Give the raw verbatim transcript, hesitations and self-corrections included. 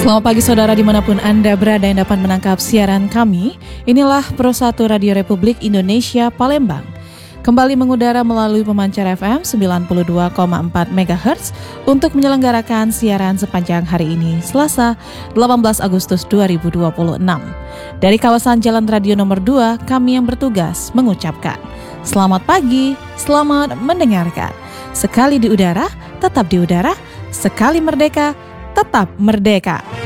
Selamat pagi saudara dimanapun Anda berada yang dapat menangkap siaran kami. Inilah Pro satu Radio Republik Indonesia Palembang. Kembali mengudara melalui pemancar F M sembilan puluh dua koma empat megahertz untuk menyelenggarakan siaran sepanjang hari ini, Selasa delapan belas Agustus dua ribu dua puluh enam. Dari kawasan Jalan Radio nomor dua, kami yang bertugas mengucapkan selamat pagi, selamat mendengarkan. Sekali di udara, tetap di udara. Sekali merdeka, tetap merdeka.